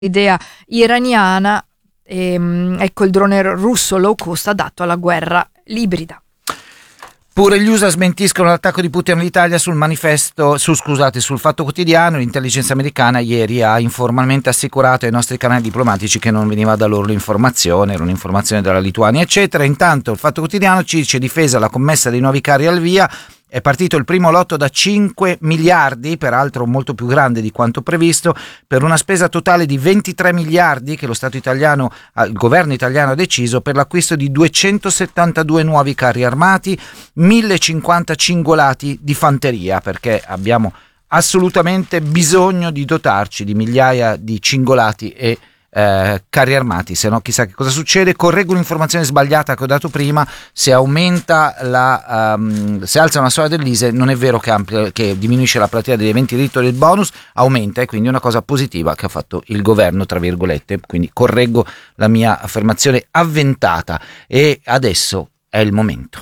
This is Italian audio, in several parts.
idea iraniana. Ecco il drone russo low cost adatto alla guerra ibrida. Pure gli USA smentiscono l'attacco di Putin all'Italia sul Fatto Quotidiano. L'intelligence americana ieri ha informalmente assicurato ai nostri canali diplomatici che non veniva da loro l'informazione, era un'informazione dalla Lituania, eccetera. Intanto il Fatto Quotidiano ci dice: difesa la commessa dei nuovi carri al via. È partito il primo lotto da 5 miliardi, peraltro molto più grande di quanto previsto, per una spesa totale di 23 miliardi che il governo italiano ha deciso per l'acquisto di 272 nuovi carri armati, 1050 cingolati di fanteria, perché abbiamo assolutamente bisogno di dotarci di migliaia di cingolati e carri armati, se no chissà che cosa succede. Correggo un'informazione sbagliata che ho dato prima: se alza una soglia dell'ISEE non è vero che diminuisce la platea degli eventi di diritto del bonus, aumenta, e quindi è una cosa positiva che ha fatto il governo, tra virgolette. Quindi correggo la mia affermazione avventata, e adesso è il momento.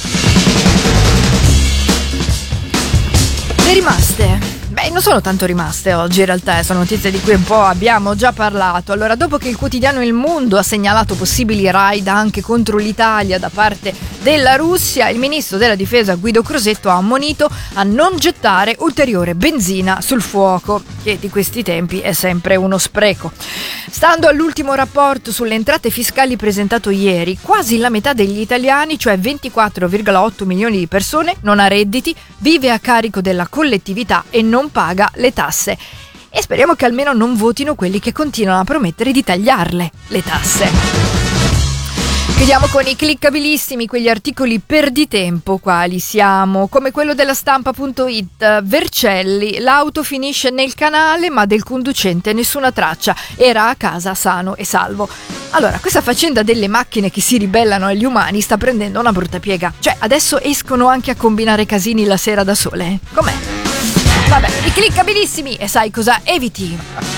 Le rimaste? Non sono tanto rimaste oggi, in realtà sono notizie di cui un po' abbiamo già parlato. Allora, dopo che il quotidiano Il Mondo ha segnalato possibili raid anche contro l'Italia da parte della Russia, il ministro della difesa Guido Crosetto ha ammonito a non gettare ulteriore benzina sul fuoco, che di questi tempi è sempre uno spreco. Stando all'ultimo rapporto sulle entrate fiscali presentato ieri, quasi la metà degli italiani, cioè 24,8 milioni di persone, non ha redditi, vive a carico della collettività e non paga le tasse. E speriamo che almeno non votino quelli che continuano a promettere di tagliarle le tasse. Chiudiamo con i cliccabilissimi, quegli articoli perditempo quali siamo, come quello della stampa.it. Vercelli, l'auto finisce nel canale ma del conducente nessuna traccia, era a casa sano e salvo. Allora, questa faccenda delle macchine che si ribellano agli umani sta prendendo una brutta piega, cioè adesso escono anche a combinare casini la sera da sole, com'è? Vabbè, i cliccabilissimi, e sai cosa eviti?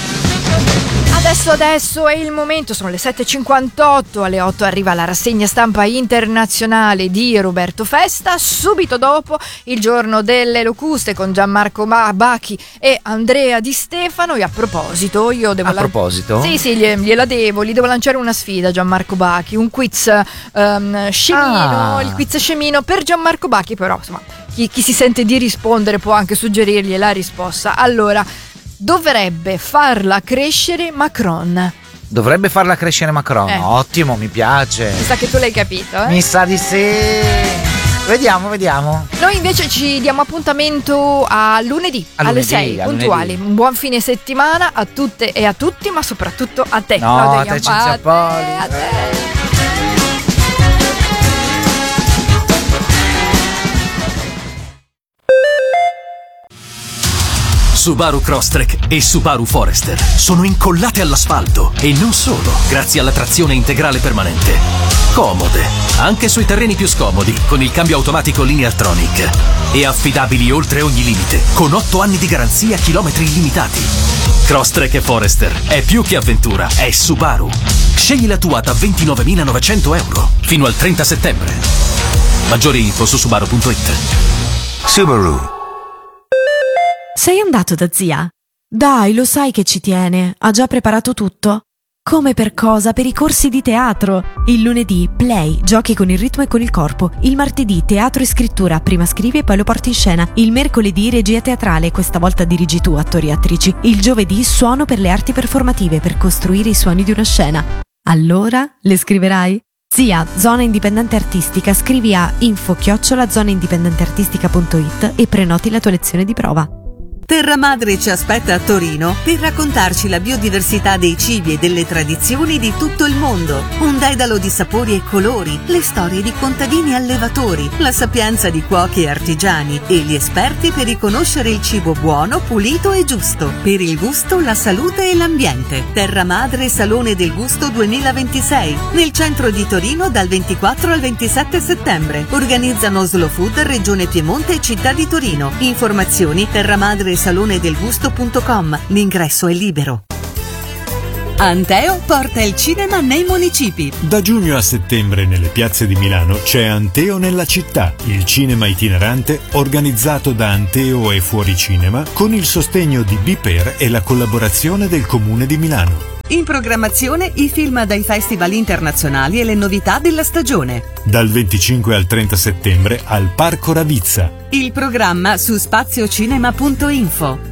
Adesso è il momento, sono le 7.58, alle 8 arriva la rassegna stampa internazionale di Roberto Festa, subito dopo il giorno delle locuste con Gianmarco Bacchi e Andrea Di Stefano. E a proposito, io devo Sì, gliela devo, gli devo lanciare una sfida, Gianmarco Bacchi, un quiz scemino, il quiz scemino per Gianmarco Bacchi, però insomma chi si sente di rispondere può anche suggerirgli la risposta. Allora, dovrebbe farla crescere Macron. Dovrebbe farla crescere Macron. Ottimo, mi piace. Mi sa che tu l'hai capito, Mi sa di sì. Vediamo. Noi invece ci diamo appuntamento a lunedì alle 6 puntuali. Un buon fine settimana a tutte e a tutti, ma soprattutto a te. No, a te Cinzia Poli. A te. Subaru Crosstrek e Subaru Forester sono incollate all'asfalto, e non solo, grazie alla trazione integrale permanente. Comode, anche sui terreni più scomodi, con il cambio automatico Lineartronic. E affidabili oltre ogni limite, con 8 anni di garanzia, chilometri illimitati. Crosstrek e Forester è più che avventura, è Subaru. Scegli la tua da 29.900 euro fino al 30 settembre. Maggiori info su Subaru.it. Subaru. Sei andato da zia? Dai, lo sai che ci tiene, ha già preparato tutto. Come per cosa? Per i corsi di teatro. Il lunedì play, giochi con il ritmo e con il corpo. Il martedì teatro e scrittura, prima scrivi e poi lo porti in scena. Il mercoledì regia teatrale, questa volta dirigi tu attori e attrici. Il giovedì suono per le arti performative, per costruire i suoni di una scena. Allora, le scriverai? Zia, Zona Indipendente Artistica, scrivi a info@zonaindipendenteartistica.it e prenoti la tua lezione di prova. Terra Madre ci aspetta a Torino per raccontarci la biodiversità dei cibi e delle tradizioni di tutto il mondo. Un dedalo di sapori e colori, le storie di contadini e allevatori, la sapienza di cuochi e artigiani e gli esperti per riconoscere il cibo buono, pulito e giusto. Per il gusto, la salute e l'ambiente. Terra Madre Salone del Gusto 2026, nel centro di Torino dal 24 al 27 settembre. Organizzano Slow Food, Regione Piemonte e Città di Torino. Informazioni terramadresalonedelgusto.com. L'ingresso è libero. Anteo porta il cinema nei municipi. Da giugno a settembre nelle piazze di Milano c'è Anteo nella città, il cinema itinerante organizzato da Anteo e Fuori Cinema con il sostegno di Biper e la collaborazione del Comune di Milano. In programmazione i film dai festival internazionali e le novità della stagione. Dal 25 al 30 settembre al Parco Ravizza. Il programma su spaziocinema.info.